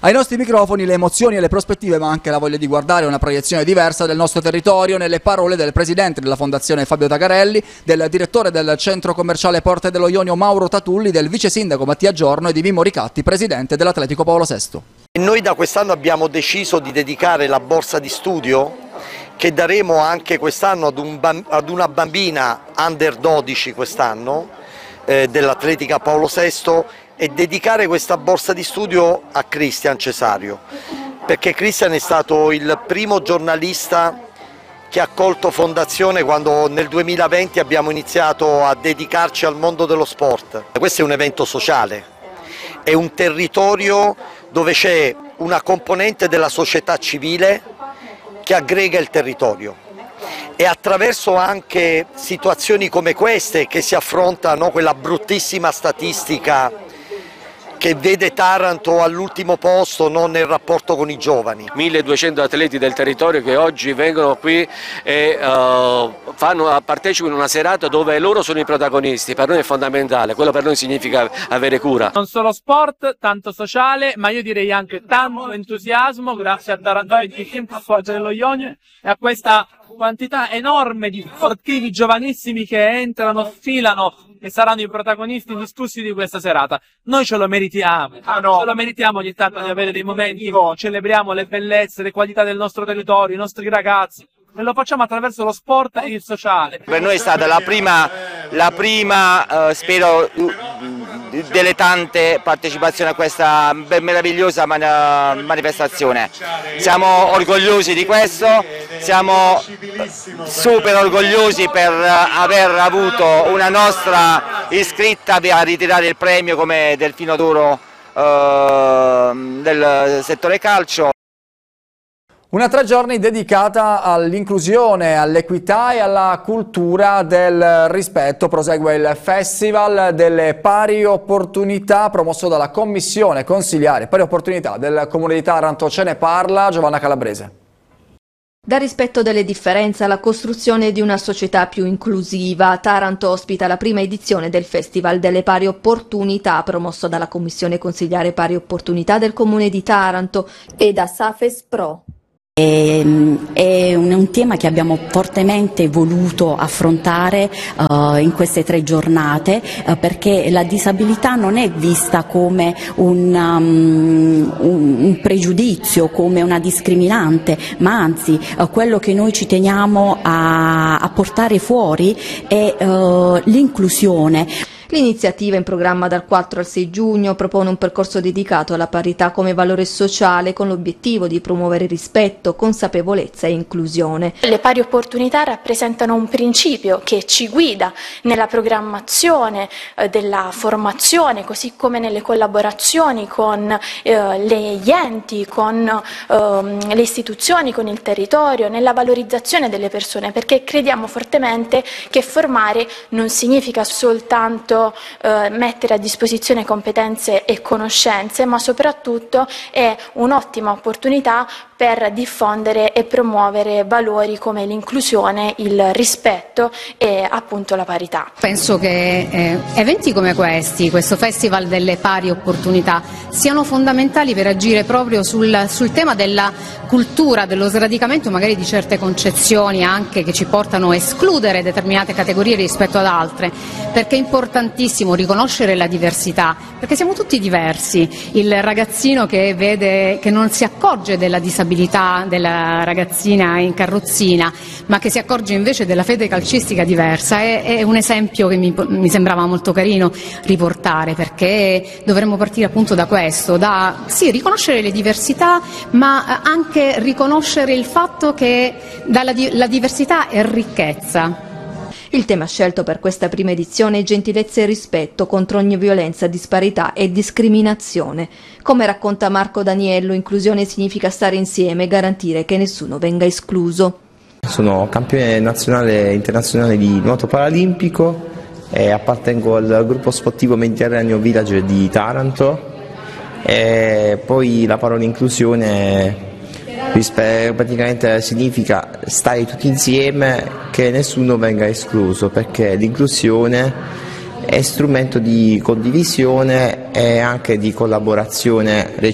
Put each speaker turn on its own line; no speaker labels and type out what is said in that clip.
Ai nostri microfoni le emozioni e le prospettive, ma anche la voglia di guardare una proiezione diversa del nostro territorio nelle parole del presidente della Fondazione Fabio Tagarelli, del direttore del centro commerciale Porte dello Ionio Mauro Tatulli, del vice sindaco Mattia Giorno e di Mimmo Ricatti, presidente dell'Atletico Paolo VI.
Noi da quest'anno abbiamo deciso di dedicare la borsa di studio che daremo anche quest'anno ad una bambina under 12 quest'anno dell'Atletica Paolo VI, e dedicare questa borsa di studio a Cristian Cesario, perché Cristian è stato il primo giornalista che ha accolto Fondazione quando nel 2020 abbiamo iniziato a dedicarci al mondo dello sport. Questo è un evento sociale, è un territorio dove c'è una componente della società civile che aggrega il territorio, e attraverso anche situazioni come queste che si affrontano quella bruttissima statistica che vede Taranto all'ultimo posto, non nel rapporto con i giovani.
1200 atleti del territorio che oggi vengono qui e partecipano a una serata dove loro sono i protagonisti. Per noi è fondamentale, quello per noi significa avere cura.
Non solo sport, tanto sociale, ma io direi anche tanto entusiasmo, grazie a Taranto e di Team Forza dello Ionio e a questa quantità enorme di sportivi giovanissimi che entrano, sfilano e saranno i protagonisti indiscussi di questa serata. Noi ce lo meritiamo, ce lo meritiamo ogni tanto di avere dei momenti, celebriamo le bellezze, le qualità del nostro territorio, i nostri ragazzi, e lo facciamo attraverso lo sport e il sociale.
Per noi è stata la prima spero, delle tante partecipazioni a questa meravigliosa manifestazione. Siamo orgogliosi di questo, siamo super orgogliosi per aver avuto una nostra iscritta a ritirare il premio come Delfino d'Oro del settore calcio.
Una 3 giorni dedicata all'inclusione, all'equità e alla cultura del rispetto. Prosegue il Festival delle Pari Opportunità promosso dalla Commissione Consiliare Pari Opportunità del Comune di Taranto. Ce ne parla Giovanna Calabrese.
Dal rispetto delle differenze alla costruzione di una società più inclusiva, Taranto ospita la prima edizione del Festival delle Pari Opportunità promosso dalla Commissione Consiliare Pari Opportunità del Comune di Taranto e da Safes Pro.
È un tema che abbiamo fortemente voluto affrontare in queste 3 giornate perché la disabilità non è vista come un pregiudizio, come una discriminante, ma anzi quello che noi ci teniamo a portare fuori è l'inclusione.
L'iniziativa, in programma dal 4 al 6 giugno, propone un percorso dedicato alla parità come valore sociale con l'obiettivo di promuovere rispetto, consapevolezza e inclusione.
Le pari opportunità rappresentano un principio che ci guida nella programmazione della formazione, così come nelle collaborazioni con gli enti, con le istituzioni, con il territorio, nella valorizzazione delle persone, perché crediamo fortemente che formare non significa soltanto mettere a disposizione competenze e conoscenze, ma soprattutto è un'ottima opportunità per diffondere e promuovere valori come l'inclusione, il rispetto e appunto la parità.
Penso che eventi come questo Festival delle Pari Opportunità, siano fondamentali per agire proprio sul tema della cultura, dello sradicamento magari di certe concezioni anche che ci portano a escludere determinate categorie rispetto ad altre, perché è importantissimo riconoscere la diversità, perché siamo tutti diversi. Il ragazzino che non si accorge della disabilità della ragazzina in carrozzina, ma che si accorge invece della fede calcistica diversa, è un esempio che mi sembrava molto carino riportare, perché dovremmo partire appunto da questo, sì, riconoscere le diversità, ma anche riconoscere il fatto che la diversità è ricchezza.
Il tema scelto per questa prima edizione è gentilezza e rispetto contro ogni violenza, disparità e discriminazione. Come racconta Marco Daniello, inclusione significa stare insieme e garantire che nessuno venga escluso.
Sono campione nazionale e internazionale di nuoto paralimpico e appartengo al gruppo sportivo Mediterraneo Village di Taranto, e poi la parola inclusione praticamente significa stare tutti insieme, che nessuno venga escluso, perché l'inclusione è strumento di condivisione e anche di collaborazione reciproca.